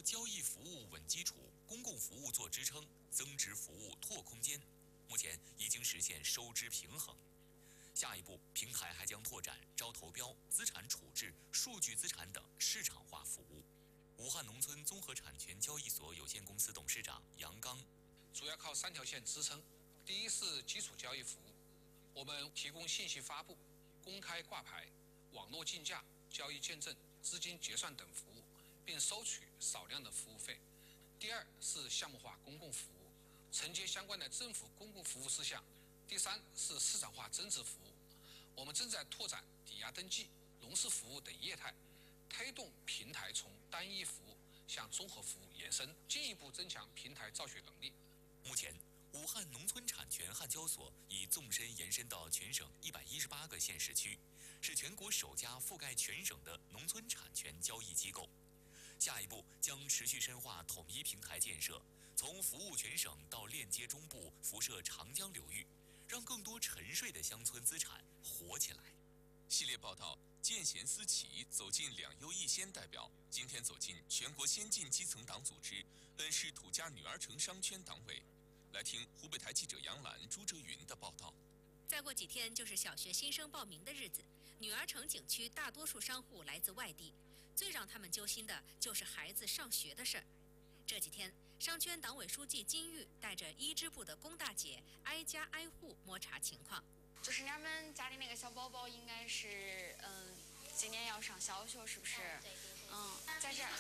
交易服务稳基础，公共服务做支撑，增值服务拓空间。目前已经实现收支平衡。下一步，平台还将拓展招投标、资产处置、数据资产等市场化服务。武汉农村综合产权交易所有限公司董事长杨刚： 主要靠3条线支撑。第一是基础交易服务，我们提供信息发布、公开挂牌、网络竞价、交易见证、资金结算等服务，并收取少量的服务费。第二是项目化公共服务，承接相关的政府公共服务事项。第三是市场化增值服务，我们正在拓展抵押登记、农事服务等业态，推动平台从单一服务向综合服务延伸，进一步增强平台造血能力。 目前，武汉农村产权焊交所已纵深延伸到全省118个县市区，是全国首家覆盖全省的农村产权交易机构。下一步将持续深化统一平台建设，从服务全省到链接中部，辐射长江流域，让更多沉睡的乡村资产活起来。 系列报道：见贤思齐，走进两优一先代表。今天走进全国先进基层党组织恩施土家女儿城商圈党委，来听湖北台记者杨澜、朱哲云的报道。 再过几天就是小学新生报名的日子，女儿城景区大多数商户来自外地，最让他们揪心的就是孩子上学的事儿。这几天，商圈党委书记金玉带着一支部的龚大姐挨家挨户摸查情况。 就是俺们家的那个小宝宝应该是今年要上小学，是不是？在这儿，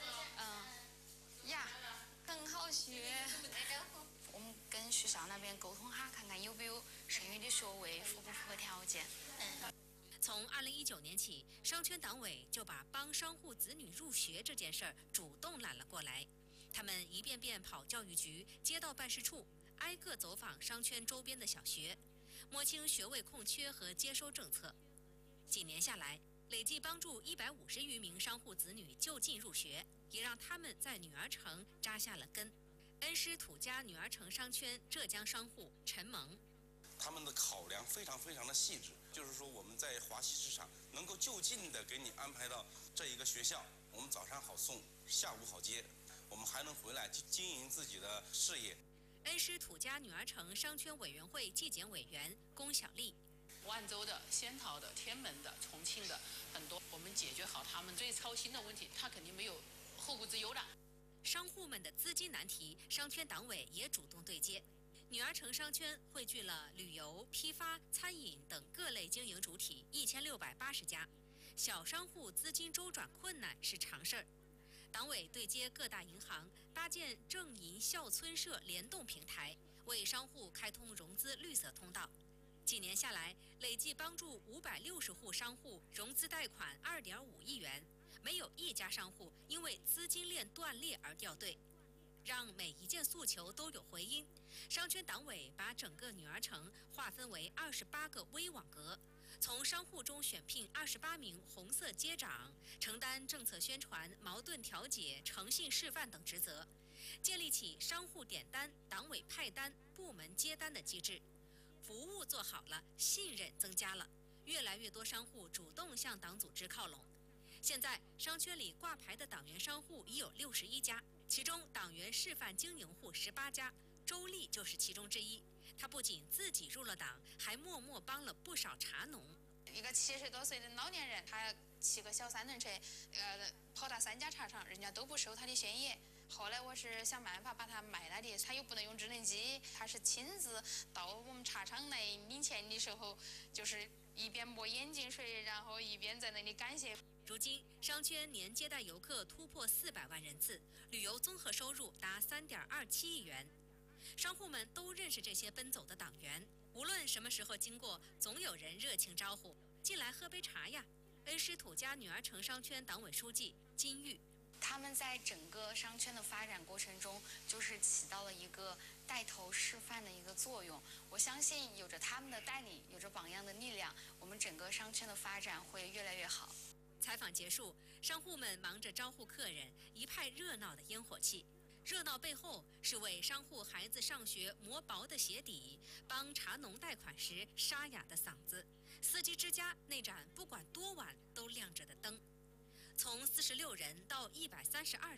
呀，很好学。我们跟学校那边沟通哈，看看有没有剩余的学位，符不符合条件。 从2019年起，商圈党委就把帮商户子女入学这件事儿主动揽了过来。他们一遍遍跑教育局、街道办事处，挨个走访商圈周边的小学，摸清学位空缺和接收政策。几年下来，累计帮助150余名商户子女就近入学，也让他们在女儿城扎下了根。恩施土家女儿城商圈浙江商户陈萌， 他们的考量非常的细致，就是说我们在华西市场能够就近的给你安排到这一个学校，我们早上好送，下午好接，我们还能回来去经营自己的事业。 恩施土家女儿城商圈委员会纪检委员龚小丽， 万州的、仙桃的、天门的、重庆的很多，我们解决好他们最操心的问题，他肯定没有后顾之忧的。 商户们的资金难题，商圈党委也主动对接。女儿城商圈汇聚了旅游、批发、餐饮等各类经营主体1680家，小商户资金周转困难是常事儿。党委对接各大银行，搭建正银校村社联动平台，为商户开通融资绿色通道。几年下来，累计帮助560户商户融资贷款2.5亿元，没有一家商户因为资金链断裂而掉队。让每一件诉求都有回音，商圈党委把整个女儿城划分为28个微网格，从商户中选聘28名红色街长，承担政策宣传、矛盾调解、诚信示范等职责，建立起商户点单、党委派单、部门接单的机制。服务做好了，信任增加了，越来越多商户主动向党组织靠拢。现在商圈里挂牌的党员商户已有61家，其中党员示范经营户18家，周丽就是其中之一。她不仅自己入了党，还默默帮了不少茶农。 一个70多岁的老年人，他骑个小3轮车，跑到3家茶厂，人家都不收他的鲜叶。后来我是想办法把他卖了的，他又不能用智能机，他是亲自到我们茶厂来领钱的时候，就是一边抹眼镜水，然后一边在那里感谢。 如今，商圈年接待游客突破400万人次，旅游综合收入达3.27亿元。商户们都认识这些奔走的党员，无论什么时候经过，总有人热情招呼：“进来喝杯茶呀！”恩施土家女儿城商圈党委书记金玉， 他们在整个商圈的发展过程中，就是起到了一个带头示范的一个作用。我相信有着他们的带领，有着榜样的力量，我们整个商圈的发展会越来越好。 采访结束，商户们忙着招呼客人，一派热闹的烟火气。热闹背后是为商户孩子上学磨薄的鞋底，帮茶农贷款时沙哑的嗓子，司机之家那盏不管多晚都亮着的灯。从46人到132